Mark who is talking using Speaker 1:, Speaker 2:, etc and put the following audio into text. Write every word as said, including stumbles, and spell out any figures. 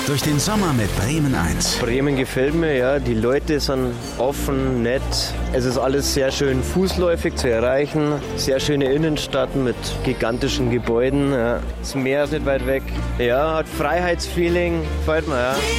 Speaker 1: durch den Sommer mit Bremen eins.
Speaker 2: Bremen gefällt mir, ja. Die Leute sind offen, nett. Es ist alles sehr schön fußläufig zu erreichen. Sehr schöne Innenstadt mit gigantischen Gebäuden. Ja. Das Meer ist nicht weit weg. Ja, hat Freiheitsfeeling. Gefällt mir, ja.